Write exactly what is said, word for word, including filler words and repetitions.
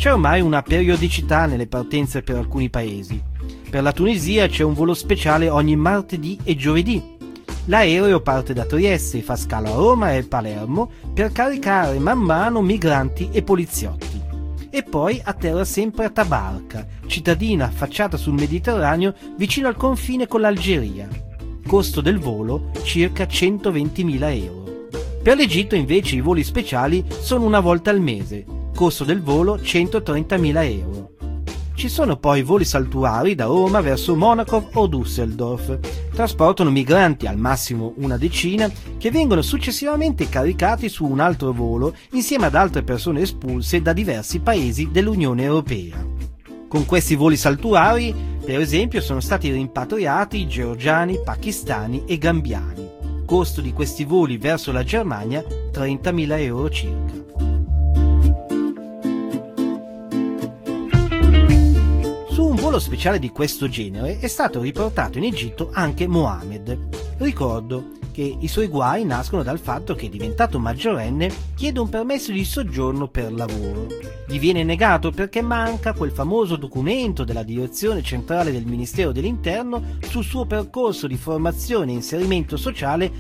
c'è ormai una periodicità nelle partenze per alcuni paesi. Per la Tunisia c'è un volo speciale ogni martedì e giovedì. L'aereo parte da Trieste e fa scalo a Roma e Palermo per caricare man mano migranti e poliziotti. E poi atterra sempre a Tabarka, cittadina affacciata sul Mediterraneo vicino al confine con l'Algeria. Costo del volo circa centoventimila euro. Per l'Egitto invece i voli speciali sono una volta al mese, costo del volo centotrentamila euro. Ci sono poi voli saltuari da Roma verso Monaco o Düsseldorf. Trasportano migranti, al massimo una decina, che vengono successivamente caricati su un altro volo insieme ad altre persone espulse da diversi paesi dell'Unione Europea. Con questi voli saltuari, per esempio, sono stati rimpatriati georgiani, pakistani e gambiani. Costo di questi voli verso la Germania trentamila euro circa. Su un volo speciale di questo genere è stato riportato in Egitto anche Mohamed. Ricordo che i suoi guai nascono dal fatto che, diventato maggiorenne, chiede un permesso di soggiorno per lavoro. Gli viene negato perché manca quel famoso documento della direzione centrale del Ministero dell'Interno sul suo percorso di formazione e inserimento sociale